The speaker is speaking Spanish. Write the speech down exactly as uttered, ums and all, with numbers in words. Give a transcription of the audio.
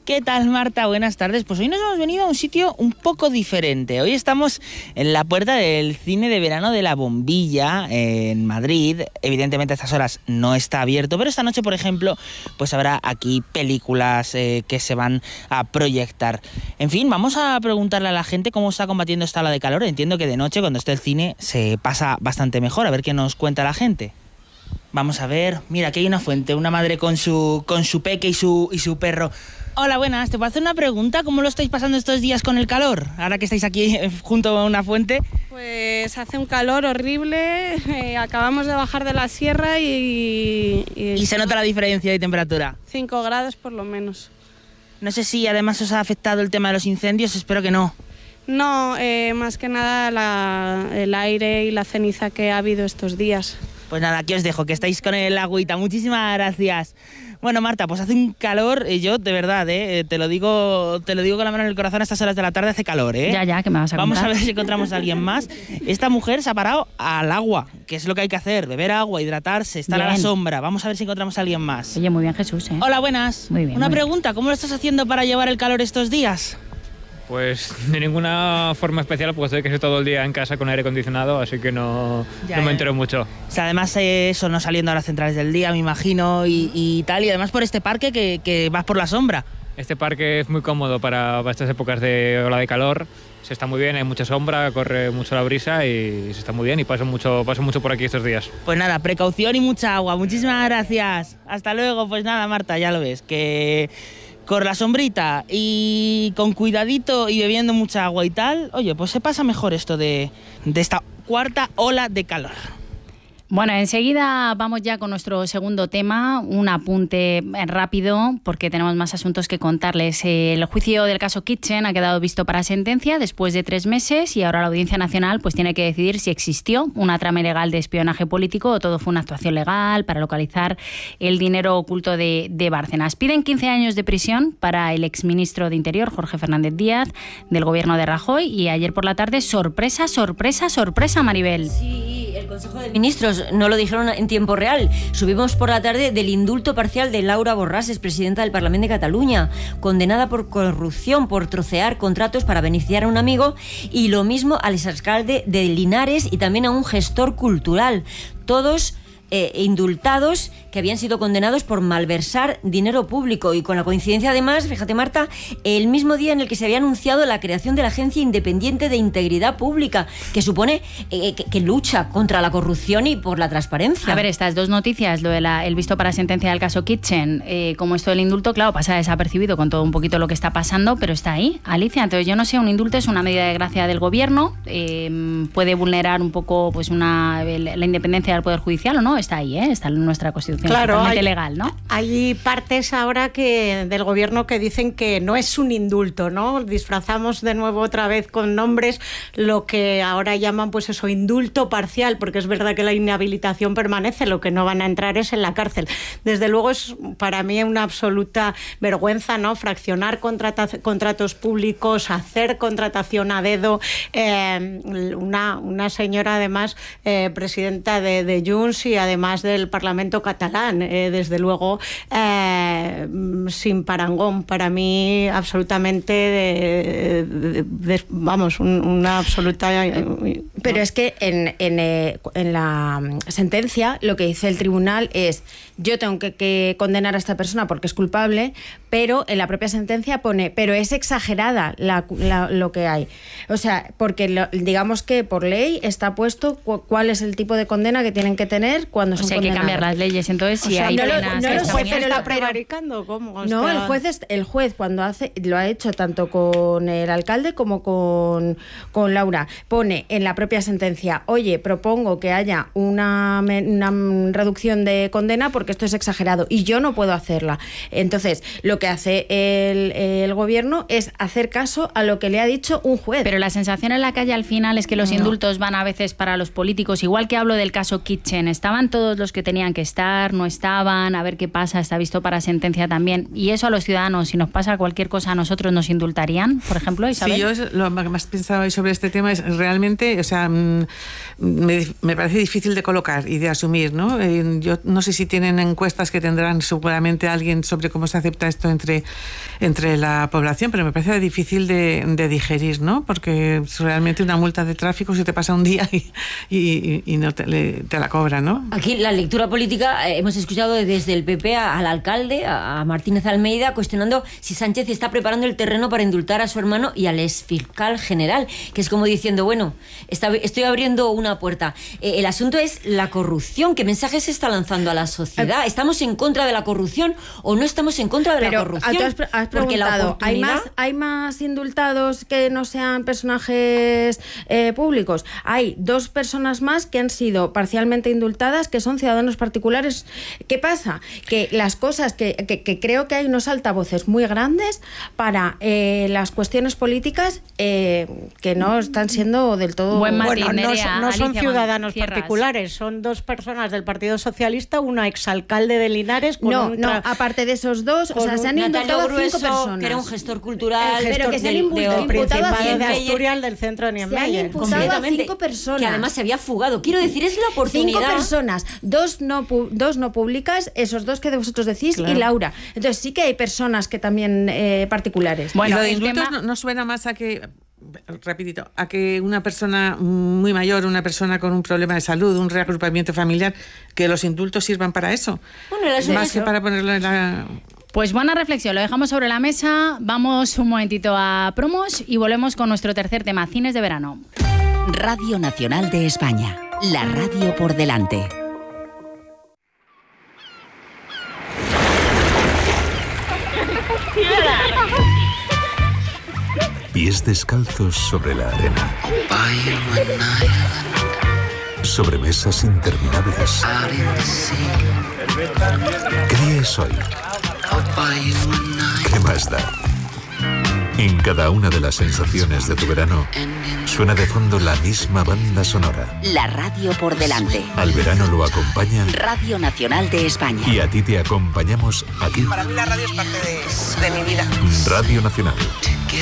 ¿Qué tal, Marta? Buenas tardes. Pues hoy nos hemos venido a un sitio un poco diferente. Hoy estamos en la puerta del cine de verano de La Bombilla, en Madrid. Evidentemente a estas horas no está abierto, pero esta noche, por ejemplo, pues habrá aquí películas eh, que se van a proyectar. En fin, vamos a preguntarle a la gente cómo está combatiendo esta ola de calor. Entiendo que de noche, cuando esté el cine, se pasa bastante mejor. A ver qué nos cuenta la gente. Vamos a ver. Mira, aquí hay una fuente, una madre con su, con su peque y su, y su perro. Hola, buenas. ¿Te puedo hacer una pregunta? ¿Cómo lo estáis pasando estos días con el calor? Ahora que estáis aquí junto a una fuente. Pues hace un calor horrible. Eh, acabamos de bajar de la sierra y... Y, ¿Y se nota la diferencia de temperatura? cinco grados por lo menos. No sé si además os ha afectado el tema de los incendios. Espero que no. No, eh, más que nada la, el aire y la ceniza que ha habido estos días. Pues nada, aquí os dejo, que estáis con el agüita. Muchísimas gracias. Bueno, Marta, pues hace un calor, y yo, de verdad, ¿eh? te lo digo te lo digo con la mano en el corazón, a estas horas de la tarde hace calor, ¿eh? Ya, ya, que me vas a contar. Vamos a ver si encontramos a alguien más. Esta mujer se ha parado al agua, que es lo que hay que hacer, beber agua, hidratarse, estar bien a la sombra. Vamos a ver si encontramos a alguien más. Oye, muy bien, Jesús, ¿eh? Hola, buenas. Muy bien. Una muy pregunta, bien. ¿cómo lo estás haciendo para llevar el calor estos días? Pues de ninguna forma especial, porque estoy que estoy todo el día en casa con aire acondicionado, así que no, ya, no me ya. entero mucho. O sea, además eh, eso, no saliendo a las centrales del día, me imagino, y, y tal, y además por este parque que, que vas por la sombra. Este parque es muy cómodo para, para estas épocas de ola de calor, se está muy bien, hay mucha sombra, corre mucho la brisa y se está muy bien y paso mucho, paso mucho por aquí estos días. Pues nada, precaución y mucha agua, muchísimas gracias. Hasta luego. Pues nada, Marta, ya lo ves, que... con la sombrita y con cuidadito y bebiendo mucha agua y tal, oye, pues se pasa mejor esto de, de esta cuarta ola de calor. Bueno, enseguida vamos ya con nuestro segundo tema, un apunte rápido porque tenemos más asuntos que contarles. El juicio del caso Kitchen ha quedado visto para sentencia después de tres meses y ahora la Audiencia Nacional pues tiene que decidir si existió una trama ilegal de espionaje político o todo fue una actuación legal para localizar el dinero oculto de, de Bárcenas. Piden quince años de prisión para el exministro de Interior, Jorge Fernández Díaz, del gobierno de Rajoy, y ayer por la tarde, sorpresa, sorpresa, sorpresa, Maribel. Sí, el Consejo de Ministros no lo dijeron en tiempo real. Subimos por la tarde del indulto parcial de Laura Borràs, expresidenta del Parlamento de Cataluña, condenada por corrupción, por trocear contratos para beneficiar a un amigo, y lo mismo al exalcalde de Linares y también a un gestor cultural. Todos eh, indultados que habían sido condenados por malversar dinero público, y con la coincidencia además, fíjate Marta, el mismo día en el que se había anunciado la creación de la Agencia Independiente de Integridad Pública, que supone eh, que, que lucha contra la corrupción y por la transparencia. A ver, estas dos noticias, lo de la, el visto para sentencia del caso Kitchen, eh, como esto del indulto, claro, pasa desapercibido con todo un poquito lo que está pasando, pero está ahí, Alicia. Entonces yo no sé, un indulto es una medida de gracia del gobierno, eh, puede vulnerar un poco pues una la independencia del Poder Judicial o no, está ahí, ¿eh? Está en nuestra Constitución. Claro, totalmente hay, legal, ¿no? Hay partes ahora que del gobierno que dicen que no es un indulto, ¿no? Disfrazamos de nuevo otra vez con nombres lo que ahora llaman, pues eso, indulto parcial, porque es verdad que la inhabilitación permanece, lo que no van a entrar es en la cárcel. Desde luego es para mí una absoluta vergüenza, ¿no? Fraccionar contrata- contratos públicos, hacer contratación a dedo. Eh, una, una señora, además, eh, presidenta de, de Junts y además del Parlamento catalán, eh, desde luego, eh, sin parangón. Para mí, absolutamente, de, de, de, vamos, un, una absoluta... Pero ¿no? Es que en, en, en la sentencia lo que dice el tribunal es: yo tengo que, que condenar a esta persona porque es culpable, pero en la propia sentencia pone, pero es exagerada la, la, lo que hay. O sea, porque lo, digamos que por ley está puesto cu- cuál es el tipo de condena que tienen que tener cuando son condenados. O sea, hay que cambiar las leyes. Entonces, si o sea, hay no lo, penas... no, que el están juez bien, está pero- prevaricando, ¿cómo? No, Está... el juez es, el juez cuando hace lo ha hecho tanto con el alcalde como con, con Laura. Pone en la propia sentencia: oye, propongo que haya una, una reducción de condena porque esto es exagerado y yo no puedo hacerla. Entonces, lo que hace el, el gobierno es hacer caso a lo que le ha dicho un juez. Pero la sensación en la calle al final es que los No. indultos van a veces para los políticos. Igual que hablo del caso Kitchen, estaban todos los que tenían que estar, no estaban, a ver qué pasa, está visto para sentencia también. Y eso a los ciudadanos, si nos pasa cualquier cosa a nosotros, ¿nos indultarían, por ejemplo, Isabel? Sí, yo lo que más pensaba hoy sobre este tema es realmente, o sea, sea, me, me parece difícil de colocar y de asumir, ¿no? Eh, yo no sé si tienen encuestas que tendrán seguramente alguien sobre cómo se acepta esto entre, entre la población, pero me parece difícil de, de digerir, ¿no? Porque realmente una multa de tráfico se te pasa un día y, y, y no te, le, te la cobra, ¿no? Aquí la lectura política, eh, hemos escuchado desde el P P a, al alcalde, a, a Martínez Almeida, cuestionando si Sánchez está preparando el terreno para indultar a su hermano y al exfiscal general, que es como diciendo, bueno, está, estoy abriendo una puerta. Eh, el asunto es la corrupción. ¿Qué mensaje se está lanzando a la sociedad? ¿Estamos en contra de la corrupción o no estamos en contra de Pero, la corrupción? Tú has, has preguntado, oportunidad... ¿hay, más, ¿hay más indultados que no sean personajes eh, públicos? Hay dos personas más que han sido parcialmente indultadas, que son ciudadanos particulares. ¿Qué pasa? Que las cosas que, que, que creo que hay unos altavoces muy grandes para eh, las cuestiones políticas eh, que no están siendo del todo... Buen bueno, no, Nerea, no son Alicia ciudadanos Cierras. particulares, son dos personas del Partido Socialista, una exalcalde de Linares con No, un no, tra- aparte de esos dos, o sea, se han indultado a cinco Grueso, personas. que era un gestor cultural, el pero que se han del- imputado- de- imputado a principal de Niemeyer. Asturias del centro de Se han Niemeyer. imputado a completamente, cinco personas. que además se había fugado. Quiero decir, es la oportunidad. Cinco personas, dos no, pu- dos no públicas, esos dos que vosotros decís, Claro. y Laura. Entonces sí que hay personas que también eh, particulares. Bueno, y lo de el indultos tema- no, no suena más a que, rapidito, a que una persona muy mayor, una persona con un problema de salud, un reagrupamiento familiar, que los indultos sirvan para eso. Bueno, era eso, más eso. que para ponerlo en la... Pues buena reflexión, lo dejamos sobre la mesa, vamos un momentito a promos y volvemos con nuestro tercer tema, cines de verano. Radio Nacional de España, la radio por delante. Pies descalzos sobre la arena. Sobre mesas interminables. ¿Qué día es hoy? ¿Qué más da? En cada una de las sensaciones de tu verano suena de fondo la misma banda sonora. La radio por delante. Al verano lo acompaña Radio Nacional de España. y a ti te acompañamos aquí. Para mí la radio es parte de, de mi vida. Radio Nacional.